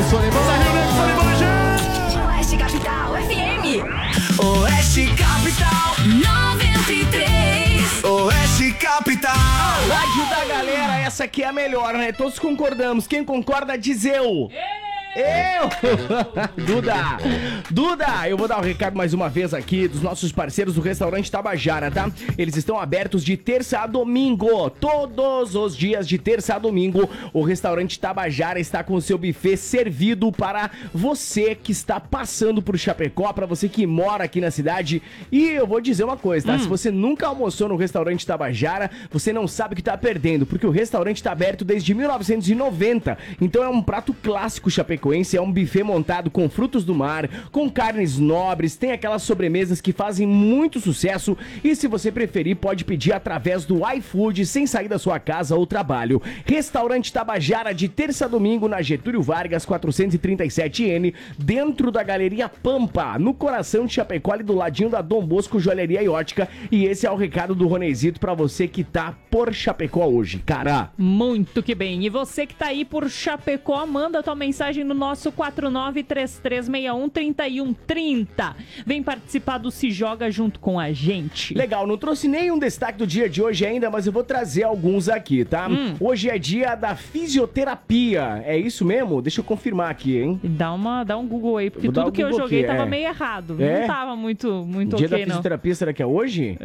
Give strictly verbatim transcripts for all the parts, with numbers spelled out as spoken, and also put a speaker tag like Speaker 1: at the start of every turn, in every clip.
Speaker 1: Nexone. Vamos lá, Rio Nexone, vamos já!
Speaker 2: Oeste Capital F M. Oeste Capital noventa e três.
Speaker 3: Oeste Capital.
Speaker 1: Rádio da galera, essa aqui é a melhor, né? Todos concordamos. Quem concorda diz eu. Eu! Duda! Duda! Eu vou dar um recado mais uma vez aqui dos nossos parceiros do restaurante Tabajara, tá? Eles estão abertos de terça a domingo. Todos os dias de terça a domingo, o restaurante Tabajara está com o seu buffet servido para você que está passando por Chapecó, para você que mora aqui na cidade. E eu vou dizer uma coisa, tá? Hum. Se você nunca almoçou no restaurante Tabajara, você não sabe o que tá perdendo, porque o restaurante está aberto desde mil novecentos e noventa. Então é um prato clássico chapecoense. É um buffet montado com frutos do mar, com carnes nobres, tem aquelas sobremesas que fazem muito sucesso e se você preferir pode pedir através do iFood sem sair da sua casa ou trabalho. Restaurante Tabajara de terça a domingo na Getúlio Vargas quatrocentos e trinta e sete N, dentro da Galeria Pampa, no coração de Chapecó, ali do ladinho da Dom Bosco Joalheria e Ótica. E esse é o recado do Ronezito pra você que tá por Chapecó hoje, cara.
Speaker 4: Muito que bem. E você que tá aí por Chapecó, manda tua mensagem no nosso quatro nove três três seis um três um três zero. Vem participar do Se Joga junto com a gente.
Speaker 1: Legal, não trouxe nenhum destaque do dia de hoje ainda, mas eu vou trazer alguns aqui, tá? Hum. Hoje é dia da fisioterapia. É isso mesmo? Deixa eu confirmar aqui, hein?
Speaker 4: Dá, uma, dá um Google aí, porque tudo um que eu joguei aqui, tava é. meio errado. É? Não tava muito, muito
Speaker 1: dia
Speaker 4: ok,
Speaker 1: da fisioterapia,
Speaker 4: não.
Speaker 1: Será que é hoje?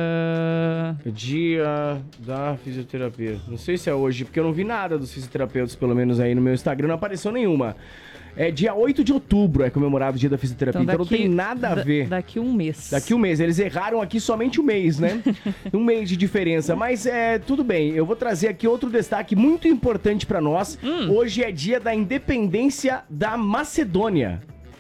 Speaker 4: Uh...
Speaker 1: Dia da fisioterapia. Não sei se é hoje, porque eu não vi nada dos fisioterapeutas, pelo menos aí no meu Instagram, não apareceu nenhuma. É dia oito de outubro, é comemorado o dia da fisioterapia, então, daqui, então não tem nada a ver.
Speaker 4: Daqui um mês.
Speaker 1: Daqui um mês, eles erraram aqui somente um mês, né? Um mês de diferença, mas é, tudo bem, eu vou trazer aqui outro destaque muito importante pra nós. Hum. Hoje é dia da independência da Macedônia.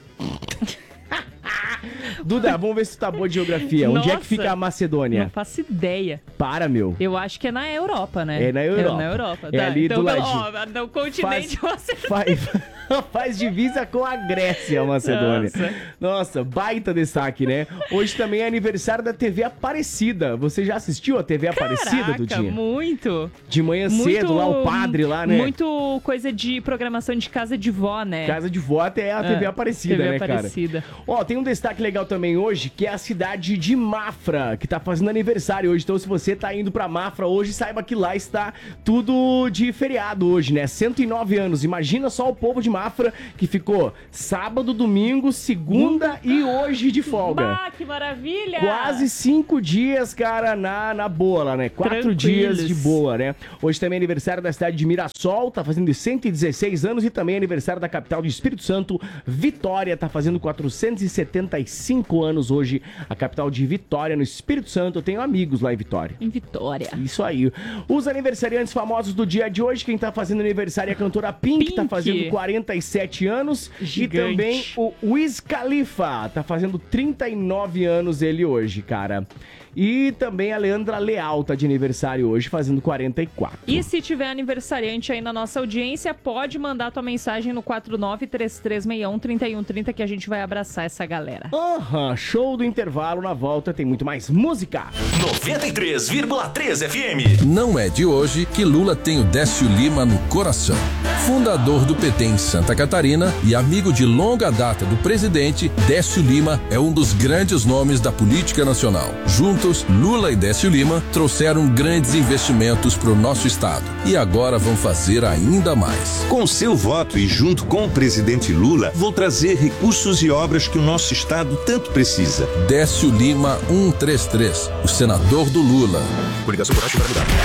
Speaker 1: Duda, vamos ver se tu tá boa de geografia. Nossa, onde é que fica a Macedônia?
Speaker 4: Não faço ideia.
Speaker 1: Para, meu.
Speaker 4: Eu acho que é na Europa, né?
Speaker 1: É na Europa.
Speaker 4: É na Europa,
Speaker 1: é
Speaker 4: tá.
Speaker 1: ali
Speaker 4: então,
Speaker 1: do ladinho.
Speaker 4: Ó, no continente
Speaker 1: faz,
Speaker 4: Macedônia.
Speaker 1: Faz, faz divisa com a Grécia, a Macedônia. Nossa. Nossa, baita destaque, né? Hoje também é aniversário da T V Aparecida. Você já assistiu a T V
Speaker 4: Caraca,
Speaker 1: Aparecida, Dudinha?
Speaker 4: muito.
Speaker 1: De manhã
Speaker 4: muito,
Speaker 1: cedo, lá o padre lá, né?
Speaker 4: Muito coisa de programação de casa de vó, né?
Speaker 1: Casa de vó até a T V é, Aparecida, T V né,
Speaker 4: Aparecida.
Speaker 1: cara? Ó, tem um destaque legal também hoje, que é a cidade de Mafra, que tá fazendo aniversário hoje. Então, se você tá indo pra Mafra hoje, saiba que lá está tudo de feriado hoje, né? cento e nove anos. Imagina só o povo de Mafra, que ficou sábado, domingo, segunda e hoje de folga.
Speaker 4: Bah, que maravilha!
Speaker 1: Quase cinco dias, cara, na, na boa lá, né? Quatro dias de boa, né? Hoje também é aniversário da cidade de Mirassol, tá fazendo cento e dezesseis anos, e também é aniversário da capital de Espírito Santo, Vitória, tá fazendo quatrocentos e setenta e cinco anos hoje, a capital de Vitória, no Espírito Santo. Eu tenho amigos lá em Vitória.
Speaker 4: Em Vitória.
Speaker 1: Isso aí. Os aniversariantes famosos do dia de hoje, quem tá fazendo aniversário é a cantora Pink, Pink. Tá fazendo quarenta e sete anos. Gigante. E também o Wiz Khalifa, tá fazendo trinta e nove anos ele hoje, cara. E também a Leandra Leal tá de aniversário hoje, fazendo quarenta e quatro.
Speaker 4: E se tiver aniversariante aí na nossa audiência, pode mandar tua mensagem no quatro nove três três seis um três um três zero que a gente vai abraçar essa galera.
Speaker 1: Aham, uhum, show do intervalo, na volta tem muito mais música.
Speaker 3: noventa e três vírgula três F M.
Speaker 5: Não é de hoje que Lula tem o Décio Lima no coração. Fundador do P T em Santa Catarina e amigo de longa data do presidente, Décio Lima é um dos grandes nomes da política nacional. Juntos, Lula e Décio Lima trouxeram grandes investimentos para o nosso estado e agora vão fazer ainda mais.
Speaker 6: Com seu voto e junto com o presidente Lula, vou trazer recursos e obras que o nosso estado tanto precisa.
Speaker 5: Décio Lima cento e trinta e três, o senador do Lula.
Speaker 3: Coligação Coragem para mudar.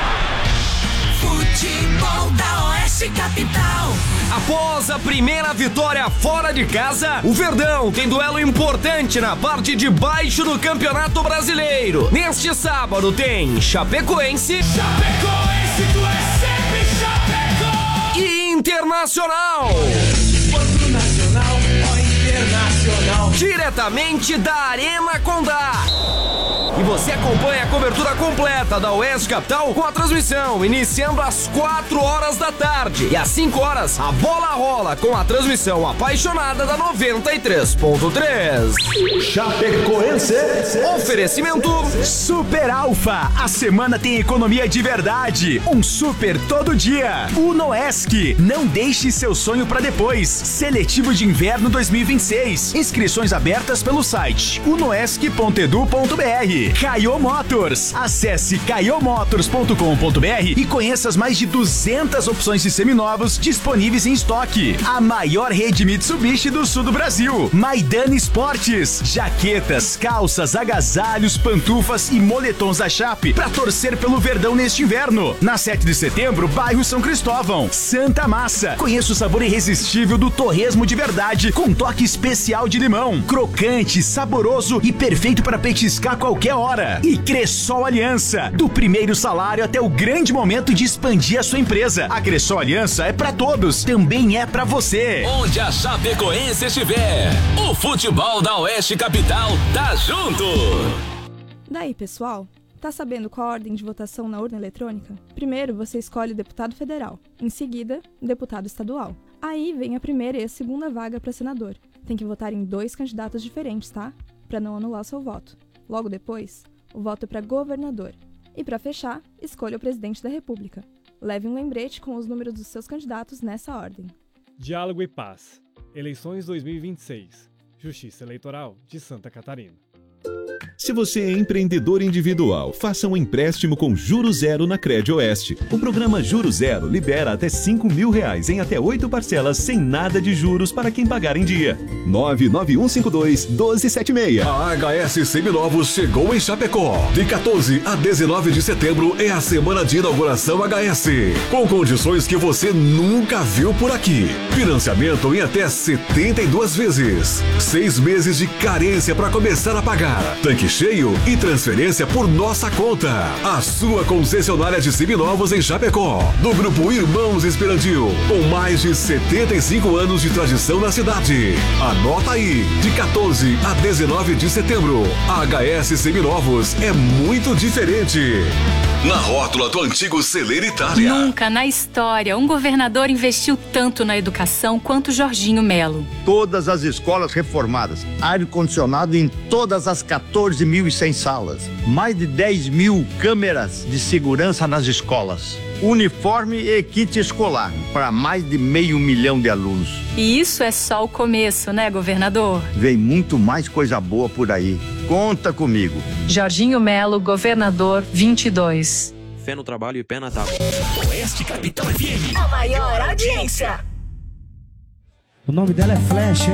Speaker 2: Futebol da Oeste Capital.
Speaker 7: Após a primeira vitória fora de casa, o Verdão tem duelo importante na parte de baixo do Campeonato Brasileiro. Neste sábado tem Chapecoense,
Speaker 2: Chapecoense, tu é sempre Chapeco!
Speaker 7: E Internacional.
Speaker 2: Quanto nacional, ó internacional.
Speaker 7: Direto diretamente da Arena Condá. E você acompanha a cobertura completa da Oeste Capital com a transmissão, iniciando às quatro horas da tarde. E às cinco horas, a bola rola com a transmissão apaixonada da noventa e três ponto três.
Speaker 3: Chapecoense.
Speaker 7: Oferecimento
Speaker 8: Super Alfa. A semana tem economia de verdade. Um super todo dia. Unoesc. Não deixe seu sonho para depois. Seletivo de Inverno dois mil e vinte e seis. Inscrições abertas pelo site unoesc ponto edu ponto br. Caio Motors. Acesse caio motors ponto com ponto br e conheça as mais de duzentas opções de seminovos disponíveis em estoque. A maior rede Mitsubishi do sul do Brasil. Maidana Esportes. Jaquetas, calças, agasalhos, pantufas e moletons da Chape para torcer pelo Verdão neste inverno. Na sete de setembro, bairro São Cristóvão. Santa Massa. Conheça o sabor irresistível do torresmo de verdade com toque especial de limão. Crocante, saboroso e perfeito para petiscar qualquer hora. E Cressol Aliança, do primeiro salário até o grande momento de expandir a sua empresa. A Cressol Aliança é pra todos, também é pra você.
Speaker 9: Onde a Chapecoense estiver, o futebol da Oeste Capital tá junto.
Speaker 10: Daí, pessoal, tá sabendo qual a ordem de votação na urna eletrônica? Primeiro, você escolhe o deputado federal, em seguida, deputado estadual. Aí vem a primeira e a segunda vaga para senador. Tem que votar em dois candidatos diferentes, tá? Pra não anular seu voto. Logo depois, o voto é para governador. E para fechar, escolha o presidente da República. Leve um lembrete com os números dos seus candidatos nessa ordem.
Speaker 11: Diálogo e Paz. Eleições dois mil e vinte e seis. Justiça Eleitoral de Santa Catarina.
Speaker 12: Se você é empreendedor individual, faça um empréstimo com juros zero na CredOeste. O programa Juros Zero libera até cinco mil reais em até oito parcelas sem nada de juros para quem pagar em dia. nove nove um cinco dois, um dois sete seis.
Speaker 13: A H S Seminovos chegou em Chapecó. De quatorze a dezenove de setembro é a semana de inauguração H S. Com condições que você nunca viu por aqui. Financiamento em até setenta e duas vezes. Seis meses de carência para começar a pagar. Tanque cheio e transferência por nossa conta. A sua concessionária de seminovos em Chapecó. Do grupo Irmãos Esperandil. Com mais de setenta e cinco anos de tradição na cidade. Anota aí. De quatorze a dezenove de setembro. A H S Seminovos é muito diferente. Na rótula do antigo Celeiro Itália.
Speaker 14: Nunca na história um governador investiu tanto na educação quanto Jorginho Melo.
Speaker 15: Todas as escolas reformadas, ar-condicionado em todas as quatorze mil e cem salas, mais de dez mil câmeras de segurança nas escolas, uniforme e kit escolar para mais de meio milhão de alunos.
Speaker 14: E isso é só o começo, né, governador?
Speaker 15: Vem muito mais coisa boa por aí. Conta comigo.
Speaker 14: Jorginho Melo, governador vinte e dois.
Speaker 16: Fé no trabalho e pé na tábua.
Speaker 3: Oeste Capital F M.
Speaker 2: A maior audiência.
Speaker 1: O nome dela é Flash, hein?